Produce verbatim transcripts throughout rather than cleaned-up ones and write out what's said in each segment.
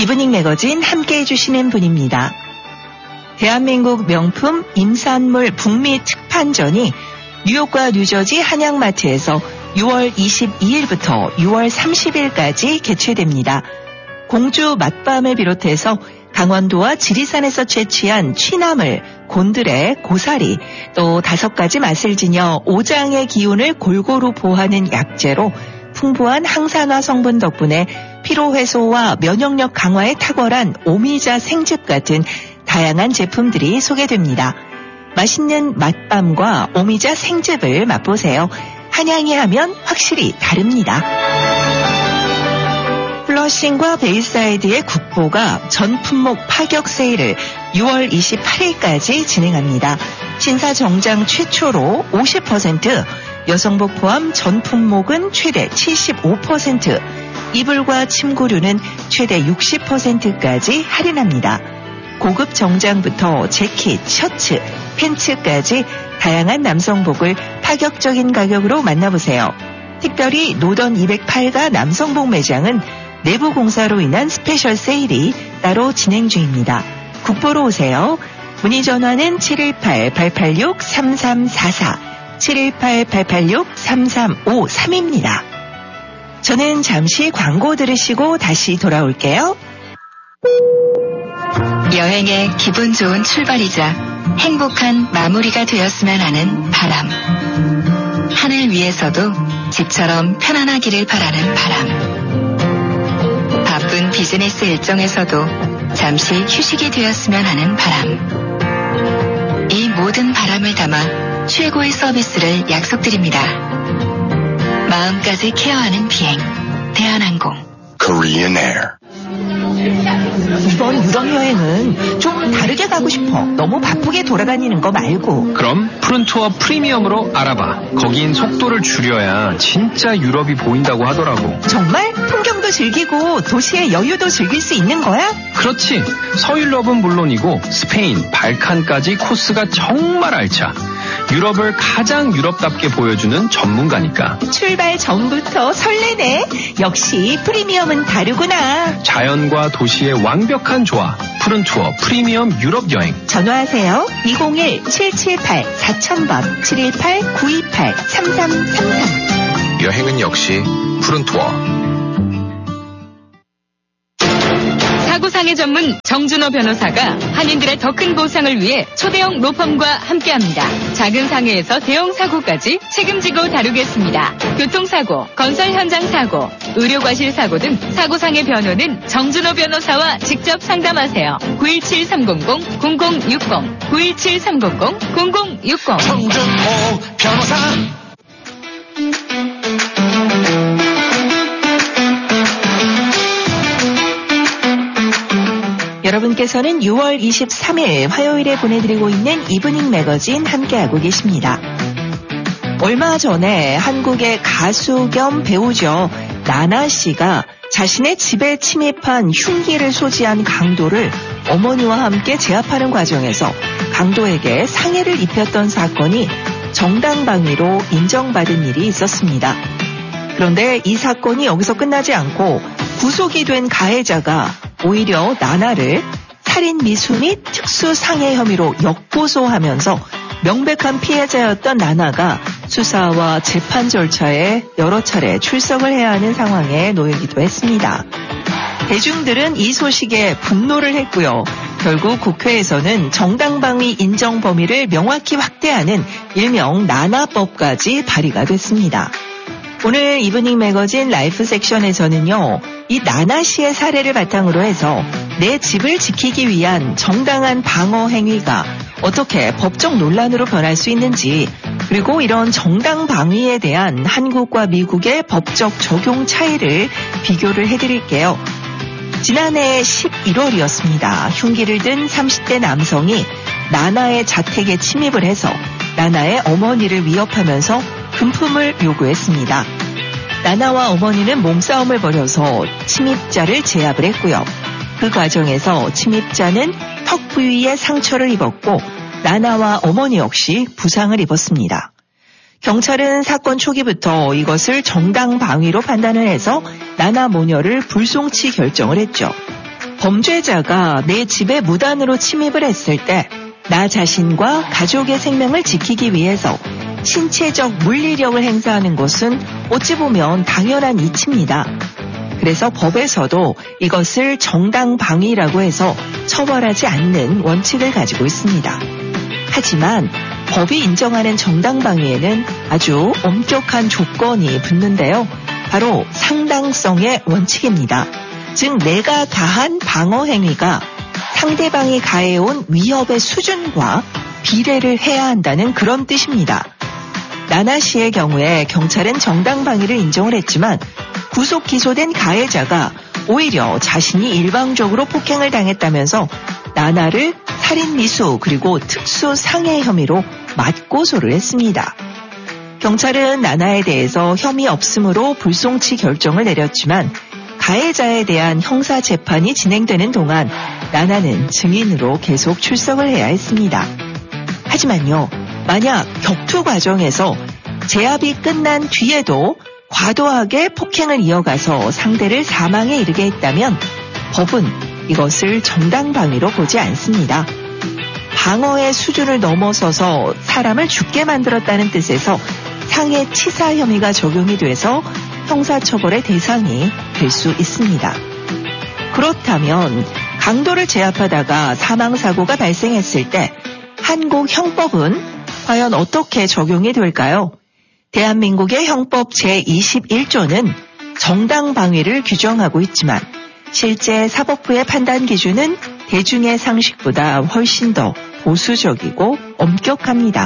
이브닝 매거진 함께해 주시는 분입니다. 대한민국 명품 임산물 북미 특판전이 뉴욕과 뉴저지 한양마트에서 유월 이십이일부터 유월 삼십일까지 개최됩니다. 공주 맛밤을 비롯해서 강원도와 지리산에서 채취한 취나물, 곤드레, 고사리, 또 다섯 가지 맛을 지녀 오장의 기운을 골고루 보하는 약재로 풍부한 항산화 성분 덕분에 피로 해소와 면역력 강화에 탁월한 오미자 생즙 같은 다양한 제품들이 소개됩니다. 맛있는 맛밤과 오미자 생즙을 맛보세요. 한양이 하면 확실히 다릅니다. 플러싱과 베이사이드의 국보가 전 품목 파격 세일을 유월 이십팔일까지 진행합니다. 신사 정장 최초로 오십 퍼센트, 여성복 포함 전 품목은 최대 칠십오 퍼센트, 이불과 침구류는 최대 육십 퍼센트까지 할인합니다. 고급 정장부터 재킷, 셔츠, 팬츠까지 다양한 남성복을 파격적인 가격으로 만나보세요. 특별히 노던 이백팔가 남성복 매장은 내부 공사로 인한 스페셜 세일이 따로 진행 중입니다. 국보로 오세요. 문의 전화는 칠일팔 팔팔육 삼삼사사, 칠일팔 팔팔육 삼삼오삼입니다. 저는 잠시 광고 들으시고 다시 돌아올게요. 여행의 기분 좋은 출발이자 행복한 마무리가 되었으면 하는 바람. 하늘 위에서도 집처럼 편안하기를 바라는 바람. 바쁜 비즈니스 일정에서도 잠시 휴식이 되었으면 하는 바람. 이 모든 바람을 담아 최고의 서비스를 약속드립니다. 마음까지 케어하는 비행, 대한항공. Korean Air. 이번 유럽 여행은 좀 다르게 가고 싶어. 너무 바쁘게 돌아다니는 거 말고. 그럼 푸른투어 프리미엄으로 알아봐. 거긴 속도를 줄여야 진짜 유럽이 보인다고 하더라고. 정말? 풍경도 즐기고 도시의 여유도 즐길 수 있는 거야? 그렇지. 서유럽은 물론이고 스페인, 발칸까지 코스가 정말 알차. 유럽을 가장 유럽답게 보여주는 전문가니까. 출발 전부터 설레네. 역시 프리미엄은 다르구나. 자연과 도시의 완벽한 조화. 푸른투어 프리미엄 유럽 여행. 전화하세요. 이공일 칠칠팔 사천 번, 칠일팔 구이팔 삼삼삼삼. 여행은 역시 푸른투어. 사고상해 전문 정준호 변호사가 한인들의 더 큰 보상을 위해 초대형 로펌과 함께합니다. 작은 상해에서 대형 사고까지 책임지고 다루겠습니다. 교통사고, 건설 현장 사고, 의료과실 사고 등 사고상해 변호는 정준호 변호사와 직접 상담하세요. 구일칠 삼공공 공공육공, 구일칠 삼공공 공공육공. 정준호 변호사. 여러분께서는 유월 이십삼일 화요일에 보내드리고 있는 이브닝 매거진 함께하고 계십니다. 얼마 전에 한국의 가수 겸 배우죠. 나나 씨가 자신의 집에 침입한 흉기를 소지한 강도를 어머니와 함께 제압하는 과정에서 강도에게 상해를 입혔던 사건이 정당방위로 인정받은 일이 있었습니다. 그런데 이 사건이 여기서 끝나지 않고 구속이 된 가해자가 오히려 나나를 살인 미수 및 특수상해 혐의로 역고소하면서 명백한 피해자였던 나나가 수사와 재판 절차에 여러 차례 출석을 해야 하는 상황에 놓이기도 했습니다. 대중들은 이 소식에 분노를 했고요. 결국 국회에서는 정당방위 인정 범위를 명확히 확대하는 일명 나나법까지 발의가 됐습니다. 오늘 이브닝 매거진 라이프 섹션에서는요, 이 나나 씨의 사례를 바탕으로 해서 내 집을 지키기 위한 정당한 방어 행위가 어떻게 법적 논란으로 변할 수 있는지, 그리고 이런 정당 방위에 대한 한국과 미국의 법적 적용 차이를 비교를 해드릴게요. 지난해 십일월이었습니다. 흉기를 든 삼십대 남성이 나나의 자택에 침입을 해서 나나의 어머니를 위협하면서 금품을 요구했습니다. 나나와 어머니는 몸싸움을 벌여서 침입자를 제압을 했고요. 그 과정에서 침입자는 턱 부위에 상처를 입었고 나나와 어머니 역시 부상을 입었습니다. 경찰은 사건 초기부터 이것을 정당 방위로 판단을 해서 나나 모녀를 불송치 결정을 했죠. 범죄자가 내 집에 무단으로 침입을 했을 때 나 자신과 가족의 생명을 지키기 위해서 신체적 물리력을 행사하는 것은 어찌 보면 당연한 이치입니다. 그래서 법에서도 이것을 정당방위라고 해서 처벌하지 않는 원칙을 가지고 있습니다. 하지만 법이 인정하는 정당방위에는 아주 엄격한 조건이 붙는데요. 바로 상당성의 원칙입니다. 즉 내가 가한 방어 행위가 상대방이 가해온 위협의 수준과 비례를 해야 한다는 그런 뜻입니다. 나나 씨의 경우에 경찰은 정당방위를 인정을 했지만 구속 기소된 가해자가 오히려 자신이 일방적으로 폭행을 당했다면서 나나를 살인미수 그리고 특수상해 혐의로 맞고소를 했습니다. 경찰은 나나에 대해서 혐의 없음으로 불송치 결정을 내렸지만 가해자에 대한 형사재판이 진행되는 동안 나나는 증인으로 계속 출석을 해야 했습니다. 하지만요, 만약 격투 과정에서 제압이 끝난 뒤에도 과도하게 폭행을 이어가서 상대를 사망에 이르게 했다면 법은 이것을 정당방위로 보지 않습니다. 방어의 수준을 넘어서서 사람을 죽게 만들었다는 뜻에서 상해치사 혐의가 적용이 돼서 형사처벌의 대상이 될 수 있습니다. 그렇다면 강도를 제압하다가 사망사고가 발생했을 때 한국 형법은 과연 어떻게 적용이 될까요? 대한민국의 형법 제이십일 조는 정당방위를 규정하고 있지만 실제 사법부의 판단 기준은 대중의 상식보다 훨씬 더 보수적이고 엄격합니다.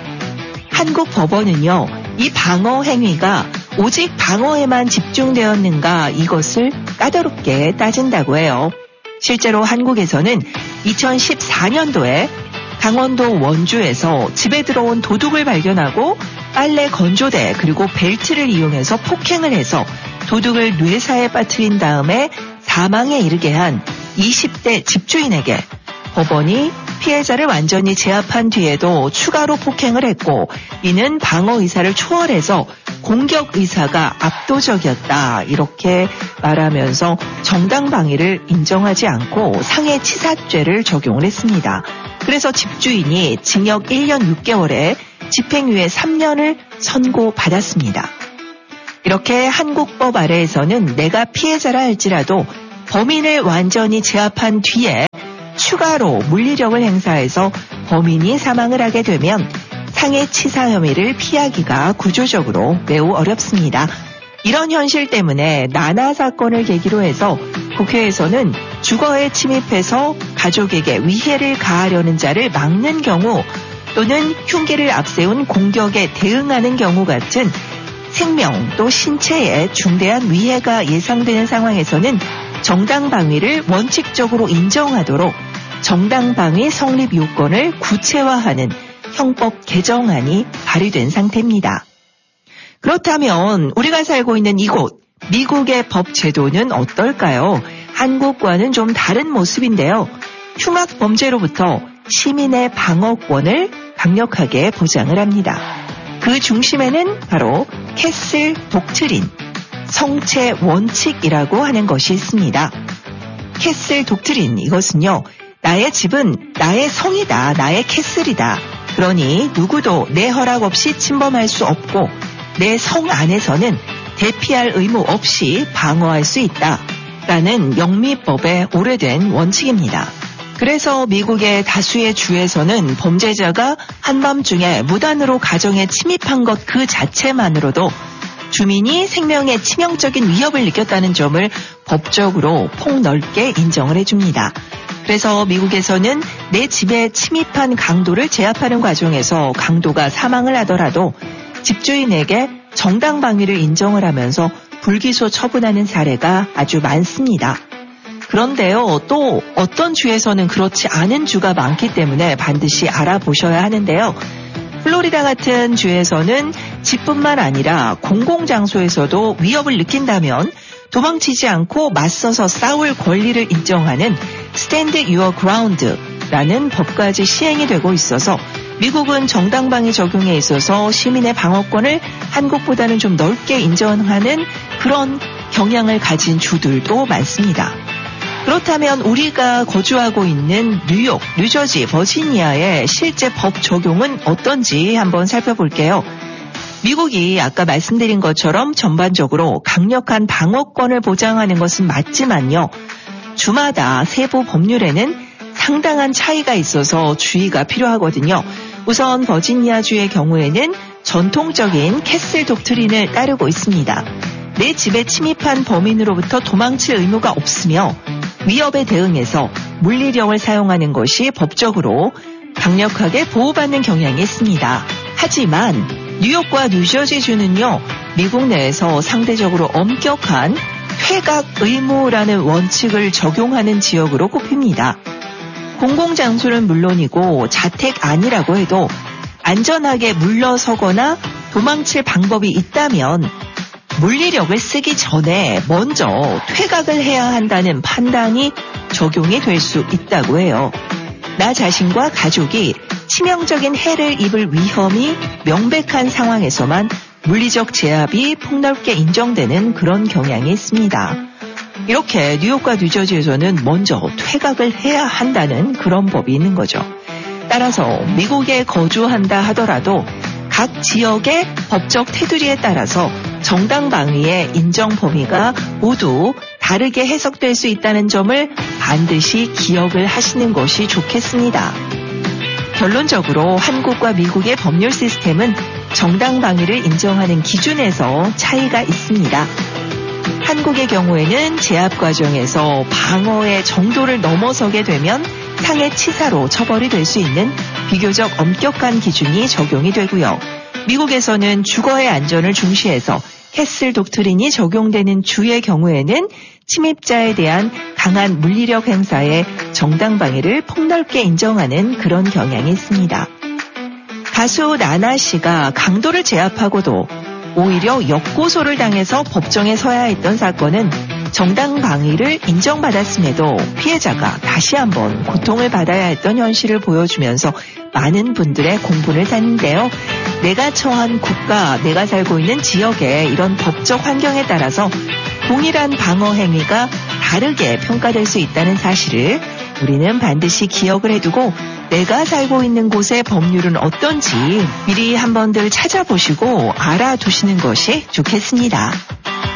한국 법원은요, 이 방어 행위가 오직 방어에만 집중되었는가 이것을 까다롭게 따진다고 해요. 실제로 한국에서는 이천십사 년도에 강원도 원주에서 집에 들어온 도둑을 발견하고 빨래 건조대 그리고 벨트를 이용해서 폭행을 해서 도둑을 뇌사에 빠뜨린 다음에 사망에 이르게 한 이십 대 집주인에게 법원이 피해자를 완전히 제압한 뒤에도 추가로 폭행을 했고 이는 방어 의사를 초월해서 공격 의사가 압도적이었다 이렇게 말하면서 정당방위를 인정하지 않고 상해치사죄를 적용을 했습니다. 그래서 집주인이 징역 일 년 육 개월에 집행유예 삼 년을 선고받았습니다. 이렇게 한국법 아래에서는 내가 피해자라 할지라도 범인을 완전히 제압한 뒤에 추가로 물리력을 행사해서 범인이 사망을 하게 되면 상해치사 혐의를 피하기가 구조적으로 매우 어렵습니다. 이런 현실 때문에 나나 사건을 계기로 해서 국회에서는 주거에 침입해서 가족에게 위해를 가하려는 자를 막는 경우 또는 흉기를 앞세운 공격에 대응하는 경우 같은 생명 또 신체에 중대한 위해가 예상되는 상황에서는 정당방위를 원칙적으로 인정하도록 정당방위 성립 요건을 구체화하는 형법 개정안이 발의된 상태입니다. 그렇다면 우리가 살고 있는 이곳 미국의 법 제도는 어떨까요? 한국과는 좀 다른 모습인데요. 흉악 범죄로부터 시민의 방어권을 강력하게 보장을 합니다. 그 중심에는 바로 캐슬 독트린, 성체 원칙이라고 하는 것이 있습니다. 캐슬 독트린, 이것은요, 나의 집은 나의 성이다, 나의 캐슬이다. 그러니 누구도 내 허락 없이 침범할 수 없고 내 성 안에서는 대피할 의무 없이 방어할 수 있다. 라는 영미법의 오래된 원칙입니다. 그래서 미국의 다수의 주에서는 범죄자가 한밤중에 무단으로 가정에 침입한 것 그 자체만으로도 주민이 생명에 치명적인 위협을 느꼈다는 점을 법적으로 폭넓게 인정을 해줍니다. 그래서 미국에서는 내 집에 침입한 강도를 제압하는 과정에서 강도가 사망을 하더라도 집주인에게 정당방위를 인정을 하면서 불기소 처분하는 사례가 아주 많습니다. 그런데요, 또 어떤 주에서는 그렇지 않은 주가 많기 때문에 반드시 알아보셔야 하는데요. 플로리다 같은 주에서는 집뿐만 아니라 공공장소에서도 위협을 느낀다면 도망치지 않고 맞서서 싸울 권리를 인정하는 Stand Your Ground라는 법까지 시행이 되고 있어서 미국은 정당방위 적용에 있어서 시민의 방어권을 한국보다는 좀 넓게 인정하는 그런 경향을 가진 주들도 많습니다. 그렇다면 우리가 거주하고 있는 뉴욕, 뉴저지, 버지니아의 실제 법 적용은 어떤지 한번 살펴볼게요. 미국이 아까 말씀드린 것처럼 전반적으로 강력한 방어권을 보장하는 것은 맞지만요. 주마다 세부 법률에는 상당한 차이가 있어서 주의가 필요하거든요. 우선 버지니아주의 경우에는 전통적인 캐슬 독트린을 따르고 있습니다. 내 집에 침입한 범인으로부터 도망칠 의무가 없으며 위협에 대응해서 물리력을 사용하는 것이 법적으로 강력하게 보호받는 경향이 있습니다. 하지만 뉴욕과 뉴저지주는요, 미국 내에서 상대적으로 엄격한 퇴각 의무라는 원칙을 적용하는 지역으로 꼽힙니다. 공공장소는 물론이고 자택 아니라고 해도 안전하게 물러서거나 도망칠 방법이 있다면 물리력을 쓰기 전에 먼저 퇴각을 해야 한다는 판단이 적용이 될 수 있다고 해요. 나 자신과 가족이 치명적인 해를 입을 위험이 명백한 상황에서만 물리적 제압이 폭넓게 인정되는 그런 경향이 있습니다. 이렇게 뉴욕과 뉴저지에서는 먼저 퇴각을 해야 한다는 그런 법이 있는 거죠. 따라서 미국에 거주한다 하더라도 각 지역의 법적 테두리에 따라서 정당방위의 인정 범위가 모두 다르게 해석될 수 있다는 점을 반드시 기억을 하시는 것이 좋겠습니다. 결론적으로 한국과 미국의 법률 시스템은 정당방위를 인정하는 기준에서 차이가 있습니다. 한국의 경우에는 제압 과정에서 방어의 정도를 넘어서게 되면 상해 치사로 처벌이 될 수 있는 비교적 엄격한 기준이 적용이 되고요. 미국에서는 주거의 안전을 중시해서 캐슬 독트린이 적용되는 주의 경우에는 침입자에 대한 강한 물리력 행사의 정당방위를 폭넓게 인정하는 그런 경향이 있습니다. 가수 나나 씨가 강도를 제압하고도 오히려 역고소를 당해서 법정에 서야 했던 사건은 정당방위를 인정받았음에도 피해자가 다시 한번 고통을 받아야 했던 현실을 보여주면서 많은 분들의 공분을 샀는데요. 내가 처한 국가, 내가 살고 있는 지역의 이런 법적 환경에 따라서 동일한 방어 행위가 다르게 평가될 수 있다는 사실을 우리는 반드시 기억을 해두고 내가 살고 있는 곳의 법률은 어떤지 미리 한번들 찾아보시고 알아두시는 것이 좋겠습니다.